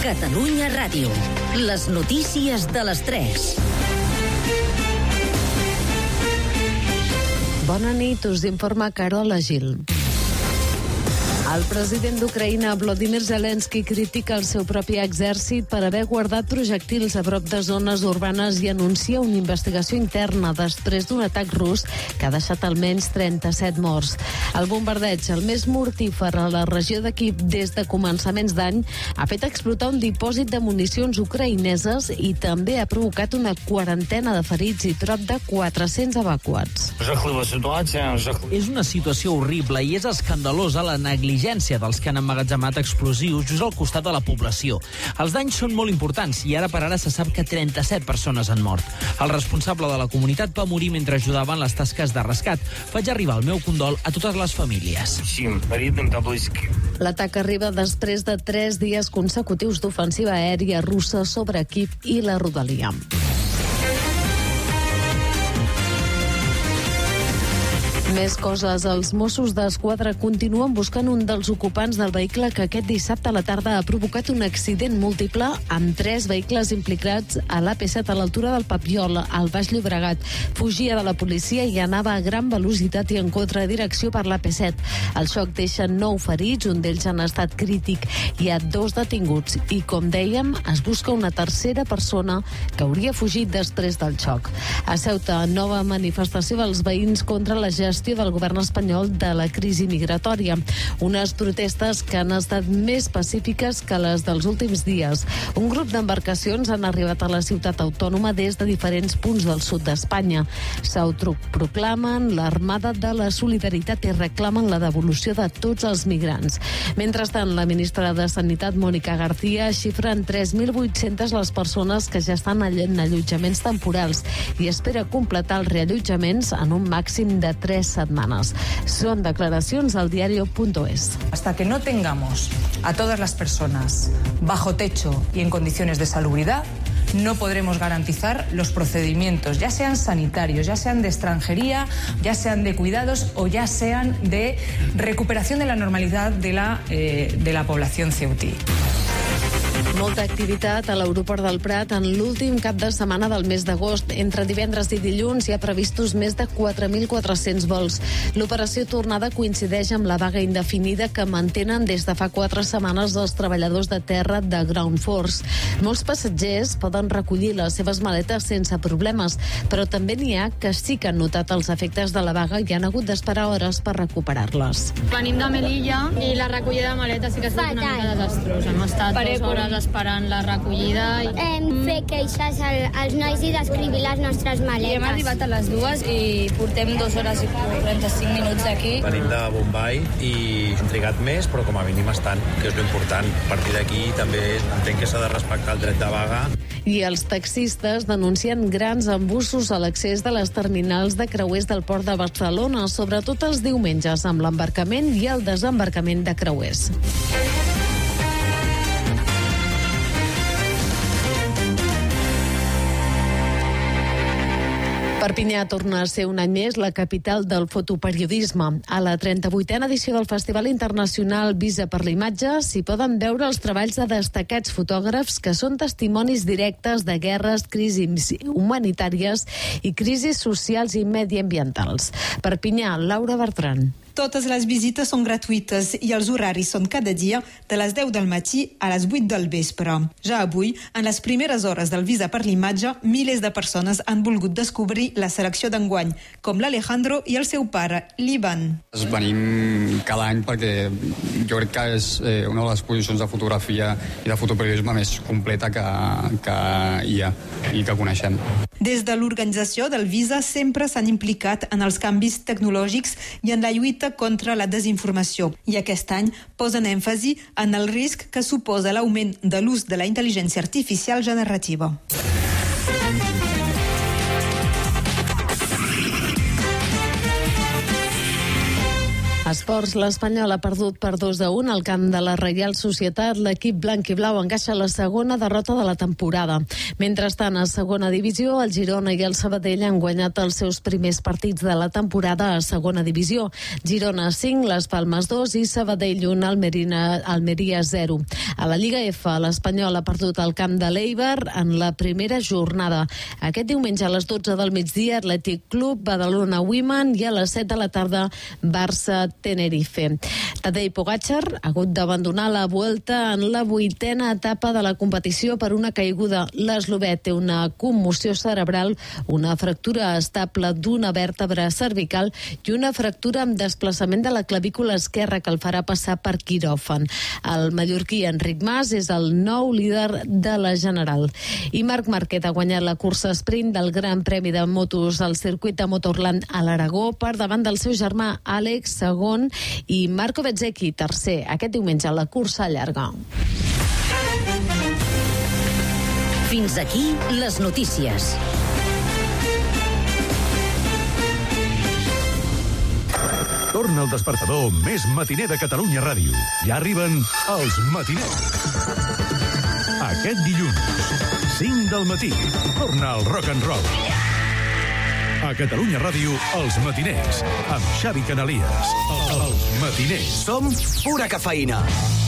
Catalunya Ràdio. Les notícies de les 3. Bona nit, us informa Carola Gil. El president d'Ucraïna, Volodymyr Zelensky, critica el seu propi exèrcit per haver guardat projectils a prop de zones urbanes i anuncia una investigació interna després d'un atac rus que ha deixat almenys 37 morts. El bombardeig, el més mortífer a la regió de Kíev des de començaments d'any, ha fet explotar un dipòsit de municions ucraïneses i també ha provocat una quarantena de ferits i prop de 400 evacuats. És una situació horrible i és escandalosa la negligència dels que han emmagatzemat explosius just al costat de la població. Els danys són molt importants i ara per ara se sap que 37 persones han mort. El responsable de la comunitat va morir mentre ajudava en les tasques de rescat. Faig arribar el meu condol a totes les famílies. L'atac arriba després de 3 dies consecutius d'ofensiva aèria russa sobre Kíev i la rodalia. Més coses. Els Mossos d'Esquadra continuen buscant un dels ocupants del vehicle que aquest dissabte a la tarda ha provocat un accident múltiple amb 3 vehicles implicats a l'AP7 a l'altura del Papiol, al Baix Llobregat. Fugia de la policia i anava a gran velocitat i en contradirecció per l'AP7. El xoc deixa 9 ferits, un d'ells en estat crític. Hi ha 2 detinguts i, com dèiem, es busca una tercera persona que hauria fugit després del xoc. A Ceuta, nova manifestació dels veïns contra la gestió del govern espanyol de la crisi migratòria. Unes protestes que han estat més pacífiques que les dels últims dies. Un grup d'embarcacions han arribat a la ciutat autònoma des de diferents punts del sud d'Espanya. S'autoproclamen l'Armada de la Solidaritat i reclamen la devolució de tots els migrants. Mentrestant, la ministra de Sanitat, Mónica García, xifra en 3.800 les persones que ja estan en allotjaments temporals i espera completar els reallotjaments en un màxim de 3 setmanes. Son declaracions al diario.es. Hasta que no tengamos a todas las personas bajo techo y en condiciones de salubridad, no podremos garantizar los procedimientos, ya sean sanitarios, ya sean de extranjería, ya sean de cuidados o ya sean de recuperación de la normalidad de la población ceutí. Molta activitat a l'aeroport del Prat en l'últim cap de setmana del mes d'agost. Entre divendres i dilluns hi ha previstos més de 4.400 vols. L'operació tornada coincideix amb la vaga indefinida que mantenen des de fa 4 setmanes els treballadors de terra de Ground Force. Molts passatgers poden recollir les seves maletes sense problemes, però també n'hi ha que sí que han notat els efectes de la vaga i han hagut d'esperar hores per recuperar-les. Venim de Melilla i la recollida de maletes sí que ha estat una mica desastrosa. Hem estat 2 hores esperant la recollida. Fer queixes als nois i descriure les nostres maletes. I hem arribat a les 2 i portem 2 hores i 35 minuts aquí. Venim de Bombai i hem trigat més, però com a mínim estan, que és l'important. A partir d'aquí també entenc que s'ha de respectar el dret de vaga. I els taxistes denuncien grans embussos a l'accés de les terminals de creuers del Port de Barcelona, sobretot els diumenges, amb l'embarcament i el desembarcament de creuers. Perpinyà torna a ser un any més la capital del fotoperiodisme. A la 38a edició del Festival Internacional Visa per l'Imatge s'hi poden veure els treballs de destacats fotògrafs que són testimonis directes de guerres, crisis humanitàries i crisis socials i mediambientals. Perpinyà, Laura Bertran. Totes les visites són gratuïtes i els horaris són cada dia de les 10 del matí a les 8 del vespre. Ja avui, en les primeres hores del Visa per l'Imatge, milers de persones han volgut descobrir la selecció d'enguany, com l'Alejandro i el seu pare, l'Ivan. Venim cada any perquè jo crec que és una de les exposicions de fotografia i de fotoperiodisme més completa que hi ha i que coneixem. Des de l'organització del Visa sempre s'han implicat en els canvis tecnològics i en la lluita contra la desinformació. I aquest any posen èmfasi en el risc que suposa l'augment de l'ús de la intel·ligència artificial generativa. Esports, l'Espanyol ha perdut per 2-1 al camp de la Reial Societat. L'equip blanc i blau encaixa la segona derrota de la temporada. Mentrestant, a segona divisió, el Girona i el Sabadell han guanyat els seus primers partits de la temporada a segona divisió. Girona 5, Les Palmes 2 i Sabadell 1, Almeria 0. A la Lliga F, l'Espanyol ha perdut al camp de l'Eibar en la primera jornada. Aquest diumenge a les 12 del migdia, Atlètic Club, Badalona Women i a les 7 de la tarda, Barça Tenerife. Tadej Pogačar ha hagut d'abandonar la Vuelta en la 8a etapa de la competició per una caiguda. L'eslovè té una commoció cerebral, una fractura estable d'una vèrtebra cervical i una fractura amb desplaçament de la clavícula esquerra que el farà passar per quiròfan. El mallorquí Enric Mas és el nou líder de la General. I Marc Márquez ha guanyat la cursa sprint del Gran Premi de Motos al circuit de Motorland a l'Aragó per davant del seu germà Àlex, segon, i Marco Bezzecchi, tercer, aquest diumenge a la cursa llarga. Fins aquí les notícies. Torna el despertador més matiner de Catalunya Ràdio. Ja arriben els matiners. Aquest dilluns, 5 del matí, torna el rock and roll. A Catalunya Ràdio, els matiners, amb Xavi Canalies. Els matiners. Som pura cafeïna.